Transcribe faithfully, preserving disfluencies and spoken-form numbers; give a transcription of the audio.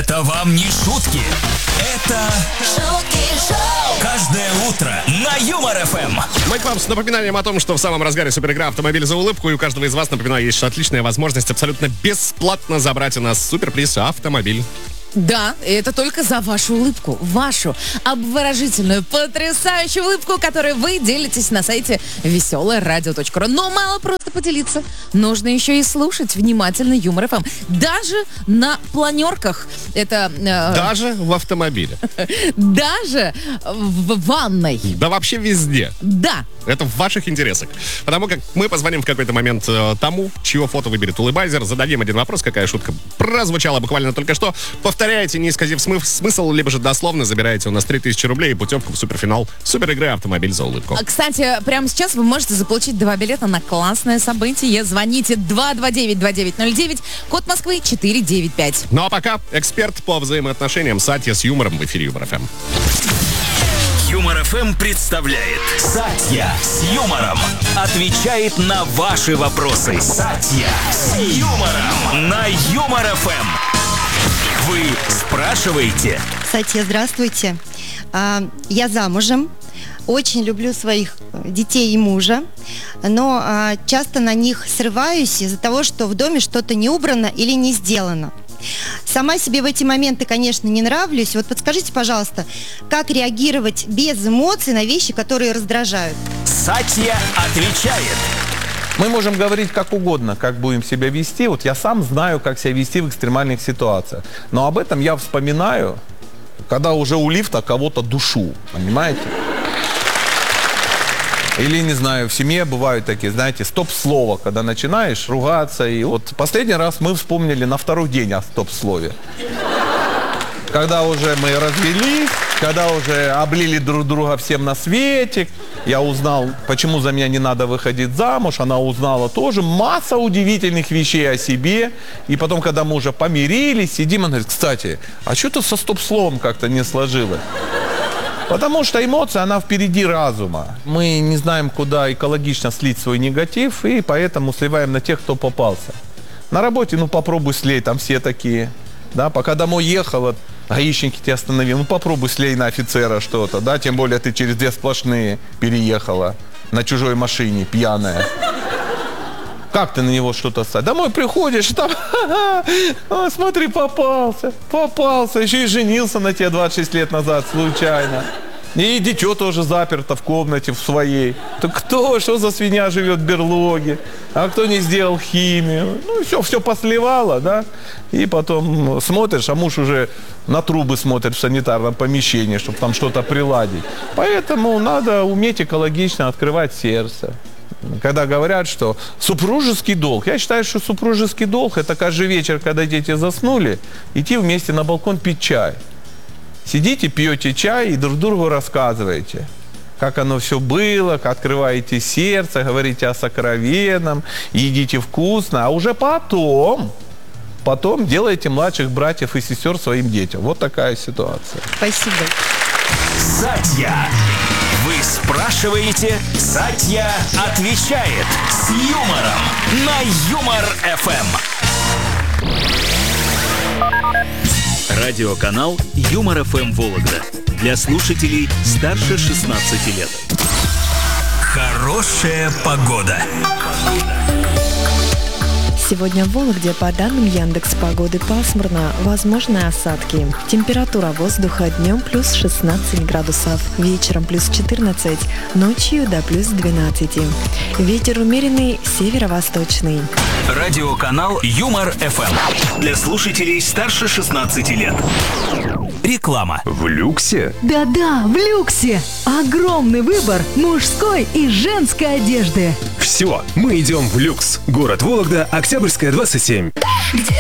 Это вам не шутки. Это шутки шоу. Каждое утро на Юмор эф эм. Мы к вам с напоминанием о том, что в самом разгаре суперигра «Автомобиль за улыбку», и у каждого из вас, напоминаю, есть отличная возможность абсолютно бесплатно забрать у нас суперприз «Автомобиль». Да, и это только за вашу улыбку. Вашу обворожительную, потрясающую улыбку, которой вы делитесь на сайте веселое радио точка ру. Но мало просто поделиться. Нужно еще и слушать внимательно Юмор эф эм. Даже на планерках. Это... Э, Даже в автомобиле. Даже в ванной. Да вообще везде. Да. Это в ваших интересах. Потому как мы позвоним в какой-то момент э, тому, чье фото выберет улыбайзер, зададим один вопрос, какая шутка прозвучала буквально только что. Повторяете, не исказив смы- смысл, либо же дословно забираете у нас три тысячи рублей и путевку в суперфинал суперигры «Автомобиль за улыбку». А, кстати, прямо сейчас вы можете заполучить два билета на классное событие. Звоните два два девять два девять ноль девять, код Москвы четыре девять пять. Ну а пока эксперт по взаимоотношениям Сатья с юмором в эфире Юмор эф эм. Юмор эф эм представляет Сатья с юмором. Отвечает на ваши вопросы. Сатья с юмором на Юмор эф эм. Вы спрашиваете? Сатья, здравствуйте. А, я замужем. Очень люблю своих детей и мужа, но а, часто на них срываюсь из-за того, что в доме что-то не убрано или не сделано. Сама себе в эти моменты, конечно, не нравлюсь. Вот подскажите, пожалуйста, как реагировать без эмоций на вещи, которые раздражают? Сатья отвечает. Мы можем говорить как угодно, как будем себя вести. Вот я сам знаю, как себя вести в экстремальных ситуациях. Но об этом я вспоминаю, когда уже у лифта кого-то душу. Понимаете? Или, не знаю, в семье бывают такие, знаете, стоп-слово, когда начинаешь ругаться. И вот последний раз мы вспомнили на второй день о стоп-слове. Когда уже мы развелись, когда уже облили друг друга всем на свете, я узнал, почему за меня не надо выходить замуж, она узнала тоже масса удивительных вещей о себе. И потом, когда мы уже помирились, сидим, она говорит, кстати, а что-то со стоп-словом как-то не сложилось. Потому что эмоция, она впереди разума. Мы не знаем, куда экологично слить свой негатив, и поэтому сливаем на тех, кто попался. На работе, ну попробуй слей, там все такие. Да, пока домой ехала, гаишники тебя остановили, ну попробуй слей на офицера что-то, да, тем более ты через две сплошные переехала на чужой машине, пьяная. Как ты на него что-то ставишь? Домой приходишь, там, о, смотри, попался, попался, еще и женился на тебе двадцать шесть лет назад случайно. И дитё тоже заперто в комнате в своей. Так кто, что за свинья живет в берлоге? А кто не сделал химию? Ну, все, все посливало, да? И потом смотришь, а муж уже на трубы смотрит в санитарном помещении, чтобы там что-то приладить. Поэтому надо уметь экологично открывать сердце. Когда говорят, что супружеский долг, я считаю, что супружеский долг — это каждый вечер, когда дети заснули, идти вместе на балкон пить чай. Сидите, пьете чай и друг другу рассказываете, как оно все было, как открываете сердце, говорите о сокровенном, едите вкусно, а уже потом, потом делаете младших братьев и сестер своим детям. Вот такая ситуация. Спасибо. Сатья. Вы спрашиваете, Сатья отвечает с юмором на Юмор эф эм. Радиоканал Юмор эф эм Вологда. Для слушателей старше шестнадцати лет. Хорошая погода. Сегодня в Вологде, по данным Яндекс.Погоды, пасмурно, возможны осадки. Температура воздуха днем плюс шестнадцать градусов, вечером плюс четырнадцать, ночью до плюс двенадцати. Ветер умеренный, северо-восточный. Радиоканал Юмор эф эм. Для слушателей старше шестнадцати лет. Реклама. В люксе? Да-да, в люксе. Огромный выбор мужской и женской одежды. Все, мы идем в люкс. Город Вологда, Октябрьская, двадцать семь. Где